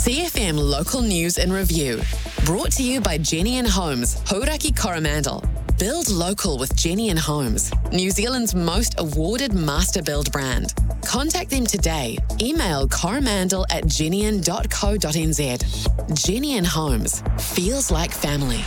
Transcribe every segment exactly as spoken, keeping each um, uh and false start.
C F M Local News and Review. Brought to you by Jenny and Homes, Hauraki Coromandel. Build local with Jenny and Homes, New Zealand's most awarded master build brand. Contact them today. Email coromandel at jennian dot co dot n z. Jenny and Homes. Feels like family.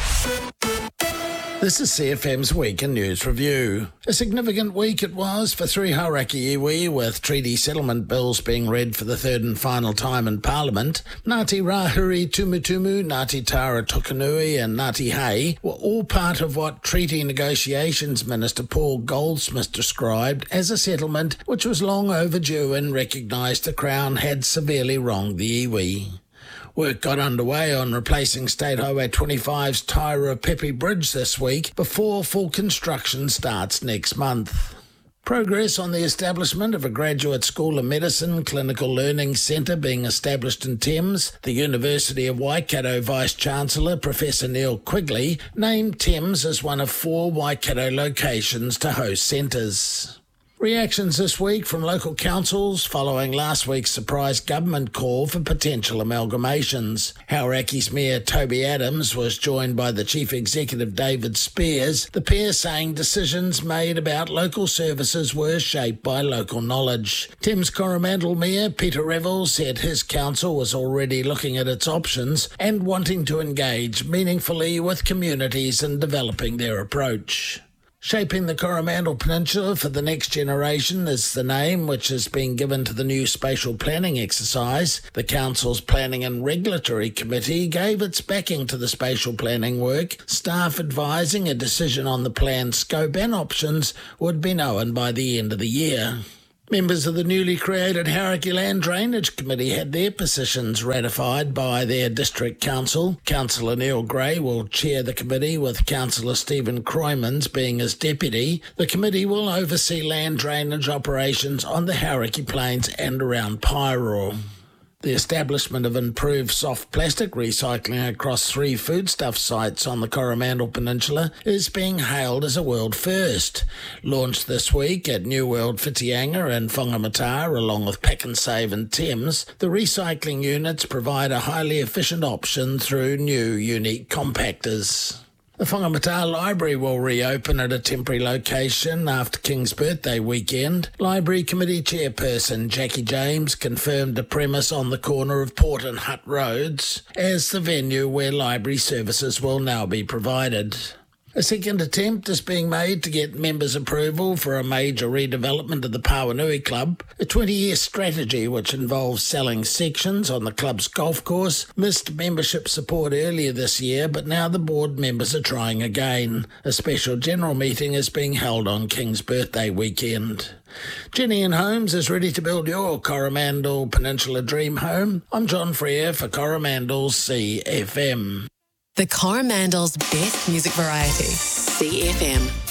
This is C F M's Week in News Review. A significant week it was for three Hauraki iwi, with treaty settlement bills being read for the third and final time in Parliament. Ngāti Rahuri Tumutumu, Ngāti Tara Tukunui and Ngāti Hei were all part of what Treaty Negotiations Minister Paul Goldsmith described as a settlement which was long overdue and recognised the Crown had severely wronged the iwi. Work got underway on replacing State Highway twenty-five's Taira Pepe Bridge this week before full construction starts next month. Progress on the establishment of a Graduate School of Medicine Clinical Learning Centre being established in Thames. The University of Waikato Vice-Chancellor Professor Neil Quigley named Thames as one of four Waikato locations to host centres. Reactions this week from local councils following last week's surprise government call for potential amalgamations. Hauraki's Mayor Toby Adams was joined by the Chief Executive David Spears, the pair saying decisions made about local services were shaped by local knowledge. Thames Coromandel Mayor Peter Revel said his council was already looking at its options and wanting to engage meaningfully with communities in developing their approach. Shaping the Coromandel Peninsula for the Next Generation is the name which has been given to the new spatial planning exercise. The Council's Planning and Regulatory Committee gave its backing to the spatial planning work, staff advising a decision on the planned scope and options would be known by the end of the year. Members of the newly created Hauraki Land Drainage Committee had their positions ratified by their district council. Councillor Neil Gray will chair the committee, with Councillor Stephen Croymans being his deputy. The committee will oversee land drainage operations on the Hauraki Plains and around Paeroa. The establishment of improved soft plastic recycling across three foodstuff sites on the Coromandel Peninsula is being hailed as a world first. Launched this week at New World Whitianga and Whangamata, along with Pack and Save and Thames, the recycling units provide a highly efficient option through new unique compactors. The Whangamata Library will reopen at a temporary location after King's birthday weekend. Library Committee Chairperson Jackie James confirmed a premise on the corner of Port and Hutt Roads as the venue where library services will now be provided. A second attempt is being made to get members' approval for a major redevelopment of the Pawanui Club. A twenty-year strategy which involves selling sections on the club's golf course missed membership support earlier this year, but now the board members are trying again. A special general meeting is being held on King's birthday weekend. Jenny and Homes is ready to build your Coromandel Peninsula dream home. I'm John Freer for Coromandel's C F M. The Coromandel's best music variety. C F M.